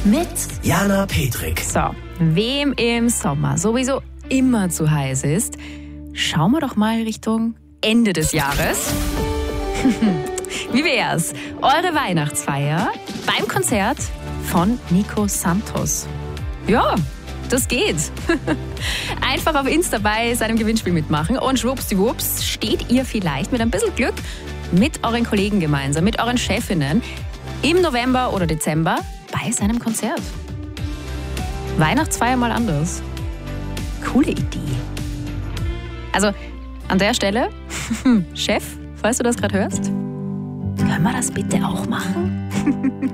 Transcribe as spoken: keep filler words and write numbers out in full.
mit Jana Petrik. So, wem im Sommer sowieso immer zu heiß ist, schauen wir doch mal Richtung Ende des Jahres. Wie wär's? Eure Weihnachtsfeier beim Konzert von Nico Santos. Ja, das geht. Einfach auf Insta bei seinem Gewinnspiel mitmachen und schwuppsdiwupps steht ihr vielleicht mit ein bisschen Glück mit euren Kollegen gemeinsam, mit euren Chefinnen im November oder Dezember bei seinem Konzert. Weihnachtsfeier mal anders. Coole Idee. Also an der Stelle, Chef, falls du das gerade hörst, können wir das bitte auch machen?